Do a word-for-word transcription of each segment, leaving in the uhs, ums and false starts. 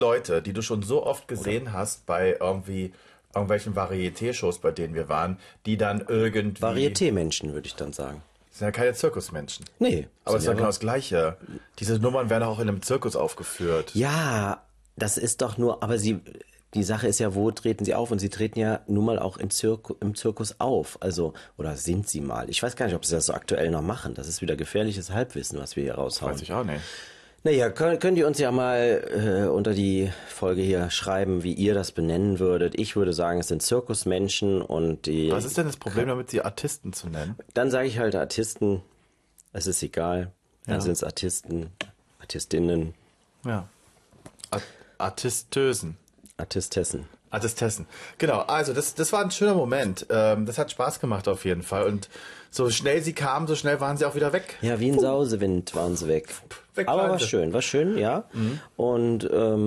Leute, die du schon so oft gesehen Oder? hast bei irgendwie irgendwelchen Varieté-Shows, bei denen wir waren, die dann irgendwie... Varieté-Menschen, würde ich dann sagen. Das sind ja keine Zirkusmenschen. Nee. Aber es ist ja genau das Gleiche. Diese Nummern werden auch in einem Zirkus aufgeführt. Ja, das ist doch nur, aber sie, die Sache ist ja, wo treten sie auf? Und sie treten ja nun mal auch im, Zirku, im Zirkus auf. Also, oder sind sie mal? Ich weiß gar nicht, ob sie das so aktuell noch machen. Das ist wieder gefährliches Halbwissen, was wir hier raushauen. Weiß ich auch nicht. Naja, könnt, könnt ihr uns ja mal äh, unter die Folge hier schreiben, wie ihr das benennen würdet. Ich würde sagen, es sind Zirkusmenschen und die... Was ist denn das Problem damit, sie Artisten zu nennen? Dann sage ich halt Artisten, es ist egal. Dann ja. sind es Artisten, Artistinnen. Ja. Art- Artistösen. Artistessen. Artistessen. Genau, also das, das war ein schöner Moment. Ähm, das hat Spaß gemacht auf jeden Fall. Und so schnell sie kamen, so schnell waren sie auch wieder weg. Ja, wie ein Puh. Sausewind waren sie weg. weg Aber war schön, war schön, ja. Mhm. Und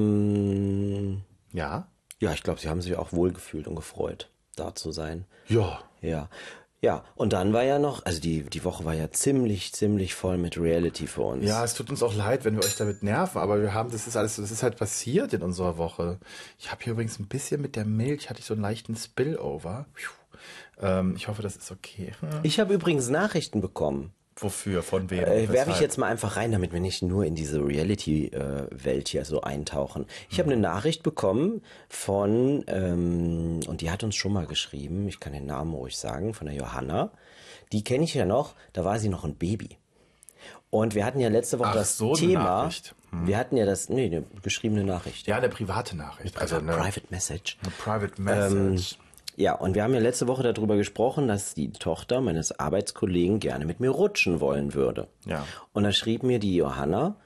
ähm, ja? Ja, ich glaube, sie haben sich auch wohlgefühlt und gefreut, da zu sein. Ja. Ja. Ja, und dann war ja noch, also die, die Woche war ja ziemlich, ziemlich voll mit Reality für uns. Ja, es tut uns auch leid, wenn wir euch damit nerven, aber wir haben, das ist alles, das ist halt passiert in unserer Woche. Ich habe hier übrigens ein bisschen mit der Milch, hatte ich so einen leichten Spillover. Ähm, ich hoffe, das ist okay. Ich habe übrigens Nachrichten bekommen. Wofür? Von wem? Äh, werfe ich jetzt mal einfach rein, damit wir nicht nur in diese Reality-Welt hier so eintauchen. Ich habe eine Nachricht bekommen von, ähm, und die hat uns schon mal geschrieben, ich kann den Namen ruhig sagen, von der Johanna. Die kenne ich ja noch, da war sie noch ein Baby. Und wir hatten ja letzte Woche Ach, das so Thema, hm. wir hatten ja das, nee, eine geschriebene Nachricht. Ja, eine private Nachricht. Eine also eine Private Message. Eine Private Message. Ähm, Ja, und wir haben ja letzte Woche darüber gesprochen, dass die Tochter meines Arbeitskollegen gerne mit mir rutschen wollen würde. Ja. Und da schrieb mir die Johanna,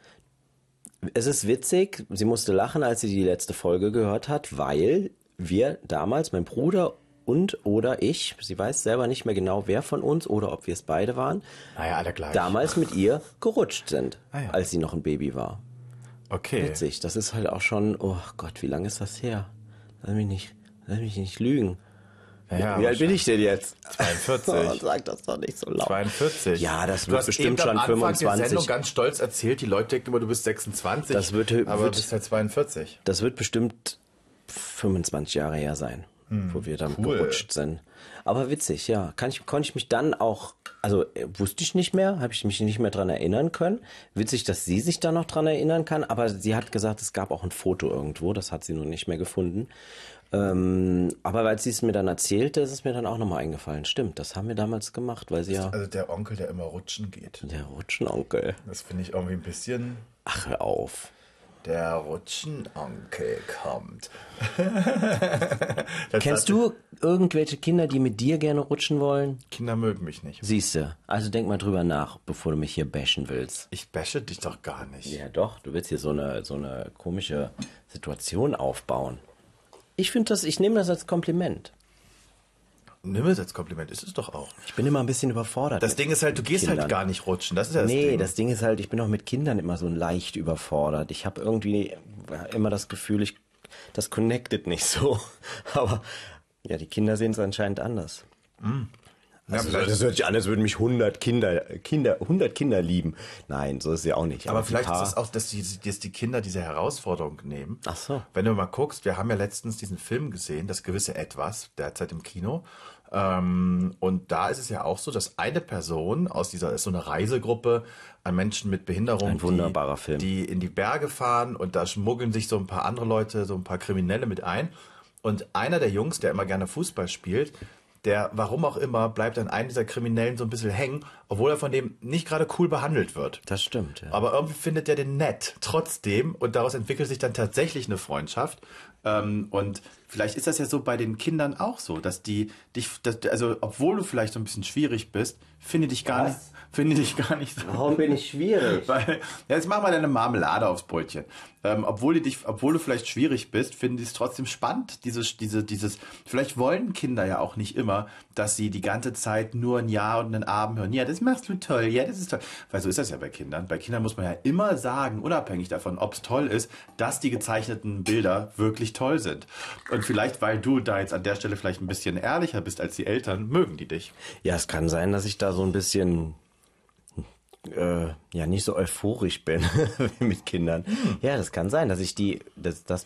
es ist witzig, sie musste lachen, als sie die letzte Folge gehört hat, weil wir damals, mein Bruder und oder ich, sie weiß selber nicht mehr genau, wer von uns oder ob wir es beide waren, naja, alle gleich. damals mit ihr gerutscht sind, ah, ja. als sie noch ein Baby war. Okay. Witzig, das ist halt auch schon, oh Gott, wie lange ist das her? Lass mich nicht, lass mich nicht lügen. Ja, Wie alt bin ich denn jetzt? zweiundvierzig. Oh, sag das doch nicht so laut. zweiundvierzig. Ja, das du wird hast bestimmt schon am Anfang fünfundzwanzig. Der Sendung ganz stolz erzählt, die Leute denken immer, du bist sechsundzwanzig, das wird, aber wird, du bist halt zweiundvierzig. Das wird bestimmt fünfundzwanzig Jahre her sein, hm, wo wir dann cool. gerutscht sind. Aber witzig, ja. Kann ich, konnte ich mich dann auch, also wusste ich nicht mehr, habe ich mich nicht mehr dran erinnern können. Witzig, dass sie sich da noch dran erinnern kann, aber sie hat gesagt, es gab auch ein Foto irgendwo, das hat sie nun nicht mehr gefunden. Ähm, aber weil sie es mir dann erzählte, ist es mir dann auch nochmal eingefallen. Stimmt, das haben wir damals gemacht, weil sie ja... Also der Onkel, der immer rutschen geht. Der Rutschenonkel. Das finde ich irgendwie ein bisschen... Ach, hör auf. Der Rutschenonkel kommt. Kennst du irgendwelche Kinder, die mit dir gerne rutschen wollen? Kinder mögen mich nicht. Siehste, also denk mal drüber nach, bevor du mich hier bashen willst. Ich bashe dich doch gar nicht. Ja doch, du willst hier so eine, so eine komische Situation aufbauen. Ich finde das, ich nehme das als Kompliment. Nimm es als Kompliment, ist es doch auch. Ich bin immer ein bisschen überfordert. Das Ding ist halt, du gehst Kindern. halt gar nicht rutschen, das ist ja das Nee, Ding. das Ding ist halt, ich bin auch mit Kindern immer so leicht überfordert. Ich habe irgendwie immer das Gefühl, ich, das connectet nicht so. Aber ja, die Kinder sehen es anscheinend anders. Mm. Also, ja, das hört sich an, als würden mich hundert Kinder, Kinder, hundert Kinder lieben. Nein, so ist es ja auch nicht. Aber, Aber vielleicht ist es auch, dass die, dass die Kinder diese Herausforderung nehmen. Ach so. Wenn du mal guckst, wir haben ja letztens diesen Film gesehen, das gewisse Etwas, derzeit im Kino. Ähm, und da ist es ja auch so, dass eine Person aus dieser, ist so eine Reisegruppe an Menschen mit Behinderung, ein wunderbarer die, Film, die in die Berge fahren und da schmuggeln sich so ein paar andere Leute, so ein paar Kriminelle mit ein. Und einer der Jungs, der immer gerne Fußball spielt, der, warum auch immer, bleibt an einem dieser Kriminellen so ein bisschen hängen, obwohl er von dem nicht gerade cool behandelt wird. Das stimmt, ja. Aber irgendwie findet er den nett, trotzdem. Und daraus entwickelt sich dann tatsächlich eine Freundschaft. Ähm, und vielleicht ist das ja so bei den Kindern auch so, dass die dich, dass, also obwohl du vielleicht so ein bisschen schwierig bist, finde dich gar Was? nicht, finde dich gar nicht so. Warum bin ich schwierig? Weil, ja, jetzt mach mal deine Marmelade aufs Brötchen. Ähm, obwohl die dich, obwohl du vielleicht schwierig bist, finden die es trotzdem spannend. Dieses, diese, dieses, vielleicht wollen Kinder ja auch nicht immer, dass sie die ganze Zeit nur ein Ja und einen Abend hören. Ja, das machst du toll. Ja, das ist toll. Weil so ist das ja bei Kindern. Bei Kindern muss man ja immer sagen, unabhängig davon, ob es toll ist, dass die gezeichneten Bilder wirklich toll sind. Und vielleicht, weil du da jetzt an der Stelle vielleicht ein bisschen ehrlicher bist als die Eltern, mögen die dich. Ja, es kann sein, dass ich da so ein bisschen äh, ja nicht so euphorisch bin mit Kindern. Hm. Ja, das kann sein, dass ich die, dass, dass